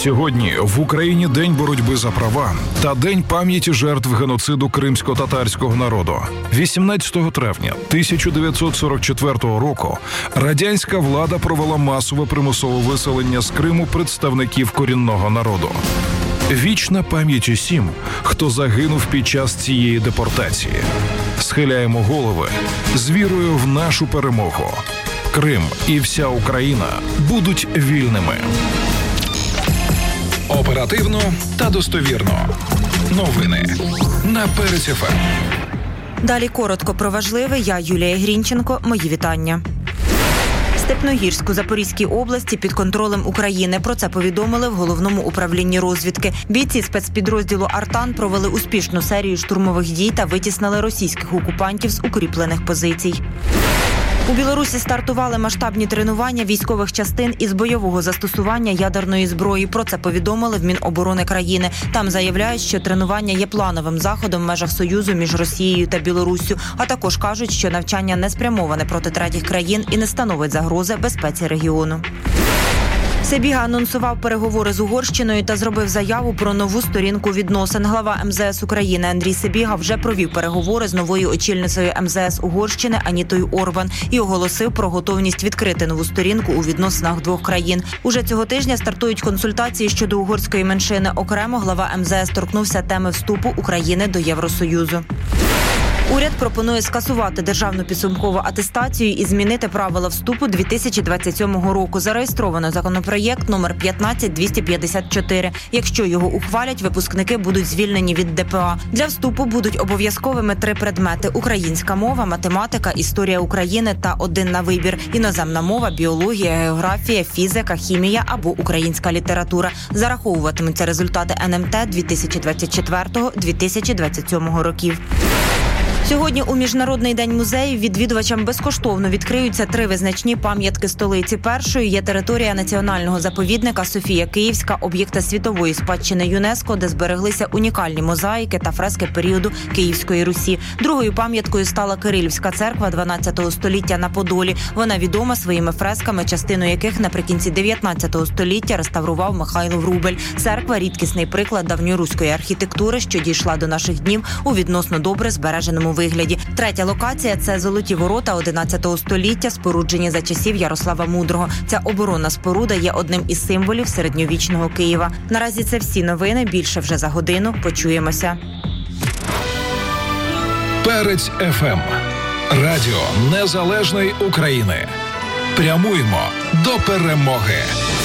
Сьогодні в Україні День боротьби за права та День пам'яті жертв геноциду кримсько-татарського народу. 18 травня 1944 року радянська влада провела масове примусове виселення з Криму представників корінного народу. Вічна пам'ять усім, хто загинув під час цієї депортації. Схиляємо голови з вірою в нашу перемогу. Крим і вся Україна будуть вільними. Оперативно та достовірно. Новини на Перець ФМ. Далі коротко про важливе. Я Юлія Грінченко. Мої вітання. Степногірськ у Запорізькій області під контролем України. Про це повідомили в Головному управлінні розвідки. Бійці спецпідрозділу «Артан» провели успішну серію штурмових дій та витіснили російських окупантів з укріплених позицій. У Білорусі стартували масштабні тренування військових частин із бойового застосування ядерної зброї. Про це повідомили в Міноборони країни. Там заявляють, що тренування є плановим заходом в межах Союзу між Росією та Білоруссю. А також кажуть, що навчання не спрямоване проти третіх країн і не становить загрози безпеці регіону. Сибіга анонсував переговори з Угорщиною та зробив заяву про нову сторінку відносин. Глава МЗС України Андрій Сибіга вже провів переговори з новою очільницею МЗС Угорщини Анітою Орбан і оголосив про готовність відкрити нову сторінку у відносинах двох країн. Уже цього тижня стартують консультації щодо угорської меншини. Окремо глава МЗС торкнувся теми вступу України до Євросоюзу. Уряд пропонує скасувати державну підсумкову атестацію і змінити правила вступу 2027 року. Зареєстровано законопроєкт номер 15254. Якщо його ухвалять, випускники будуть звільнені від ДПА. Для вступу будуть обов'язковими 3 предмети: українська мова, математика, історія України та 1 на вибір: іноземна мова, біологія, географія, фізика, хімія або українська література. Зараховуватимуться результати НМТ 2024-2027 років. Сьогодні у Міжнародний день музеїв відвідувачам безкоштовно відкриються 3 визначні пам'ятки столиці. Першою є територія національного заповідника Софія Київська, об'єкта світової спадщини ЮНЕСКО, де збереглися унікальні мозаїки та фрески періоду Київської Русі. Другою пам'яткою стала Кирилівська церква 12 століття на Подолі. Вона відома своїми фресками, частину яких наприкінці 19 століття реставрував Михайло Врубель. Церква – рідкісний приклад давньоруської архітектури, що дійшла до наших днів у відносно добре збереженому вигляді. Третя локація – це Золоті ворота 11 століття, споруджені за часів Ярослава Мудрого. Ця оборонна споруда є одним із символів середньовічного Києва. Наразі це всі новини. Більше вже за годину. Почуємося. Перець ФМ. Радіо Незалежної України. Прямуємо до перемоги.